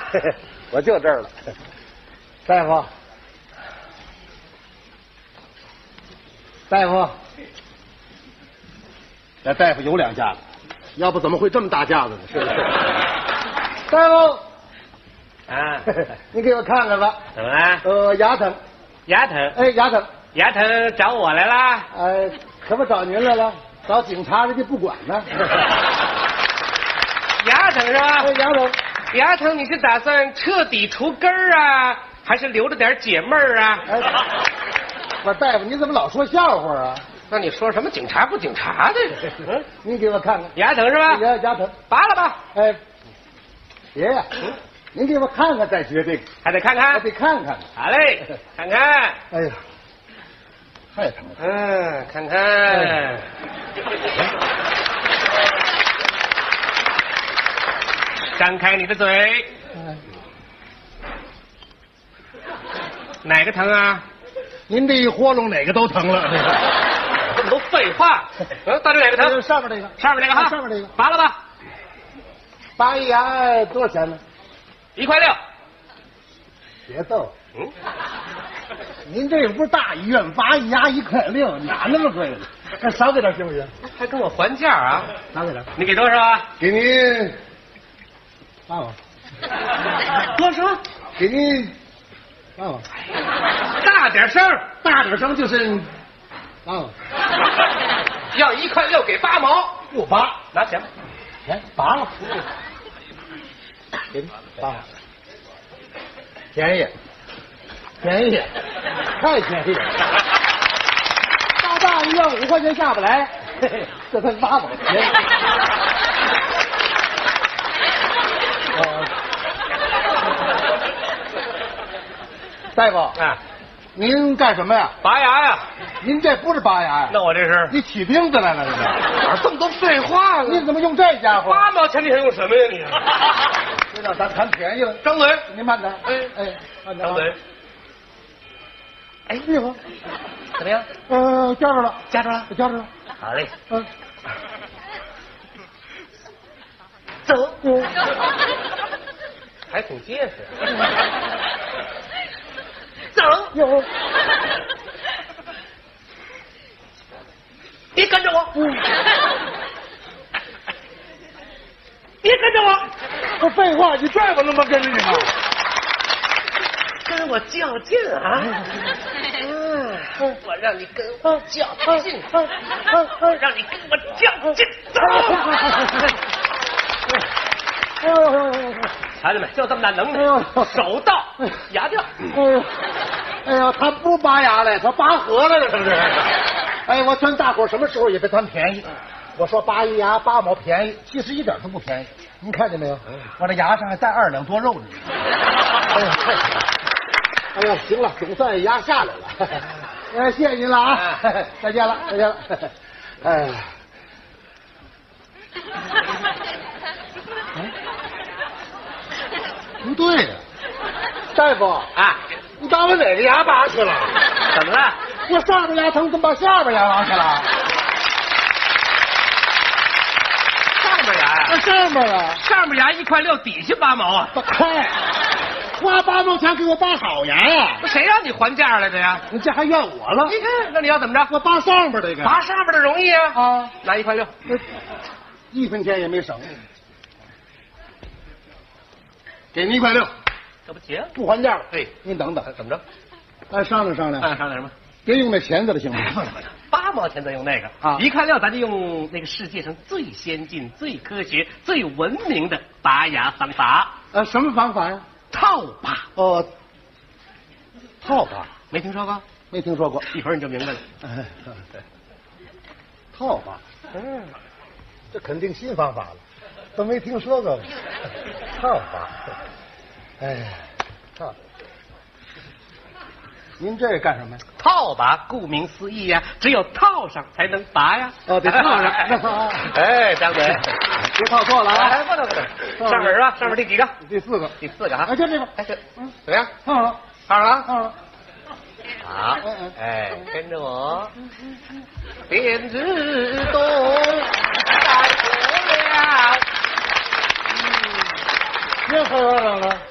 我就这儿了。大夫，大夫，这大夫有两架子，要不怎么会这么大架子呢？是不是？大夫， 啊， 你给我看看吧。 怎么了？ 牙疼。 牙疼？ 哎，牙疼。 牙疼找我来啦？ 可不找您来了，找警察人家不管呢。 牙疼是吧？ 哎，牙疼。 牙疼，你是打算彻底除根儿啊，还是留着点解闷儿啊？ 哎，我大夫，你怎么老说笑话啊？ 那你说什么警察不警察的？ 嗯，您给我看看。 牙疼是吧？ 牙疼。 拔了吧。 哎，爷爷，您给我看看再决定。 还得看看。 还得看看。 好嘞，看看。 哎呀，太疼了。 嗯，看看。张开你的嘴。哪个疼啊？ 您这一豁隆，哪个都疼了。 这么多废话。到底哪个疼？ 上面这个。 上面这个哈。 上面这个。 拔了吧。 拔一牙多少钱呢 ？1.6块。 别逗。您这不是大医院，拔一牙1.6块，哪那么贵呢？那少给点行不行？ 还跟我还价啊？ 少给点。 你给多少啊？ 给您8万。 多少？ 给您8万。 大点声， 大点声就是8万。 要1.6块给8毛， 不拔， 拿钱吧。 钱拔了。给您8万。便宜，便宜，太便宜了。到大医院5块钱下不来，嘿嘿，这才8毛钱。大夫啊， 您干什么呀？ 拔牙呀。 您这不是拔牙呀？ 那我这是？ 你起钉子来了，这是？ 哪这么多废话呢？ 你怎么用这家伙 ？8毛钱你还用什么呀你？ 这让咱谈便宜了。 张嘴， 您慢点。 哎， 慢点。 张嘴。 哎呦， 怎么样？ 夹着了， 夹着了， 夹着了。 好嘞。 走。 还挺结实。 走。有。 别跟着我。别跟着我。 我废话，你拽我能不能跟着你吗？ 跟我较劲啊！我让你跟我较劲，我让你跟我较劲，走！孩子们，就这么大能耐，手到牙掉。 哎呀，他不拔牙来，他拔河来了，是不是？哎，我劝大伙什么时候也别贪便宜。我说拔一牙8毛便宜，其实一点都不便宜。您看见没有？我这牙上还带2两多肉呢。哎呀，太可怕！哎呀，行了，总算牙下来了。谢谢您了啊！再见了，再见了。哎，不对呀，大夫啊， 你把我哪个牙拔去了？ 怎么了？ 我上边牙疼，怎么把下边牙拔去了？ 上边牙呀？ 那上边啊， 上边牙1.6块，底下8毛啊！ 嗨，花8毛钱给我拔好牙呀！ 那谁让你还价来的呀？ 你这还怨我了？ 你看，那你要怎么着？ 我拔上边这个， 拔上边的容易啊！ 啊， 拿1.6块 ，1分钱也没省，给您1.6块， 这不结了？ 不还价了。 哎， 您等等， 怎么着？ 咱商量商量。 商量什么？ 别用那钳子了，行吗 ？8毛钱咱用那个啊 ，1.6块咱就用那个世界上最先进、最科学、最文明的拔牙方法。 什么方法呀？ 套拔。 套拔没听说过？ 没听说过， 一会儿你就明白了。 套拔，这肯定新方法了，都没听说过。套拔，套。您这干什么呀？ 套拔，顾名思义呀，只有套上才能拔呀。 得套上。 哎，张嘴， 别套错了啊！ 不能，上面是吧？上面第几个？ 第4个。 第4个啊！ 就这个。 怎么样？ 套了， 套上了。 套了。 好，跟着我，便知道来了。 别喝了。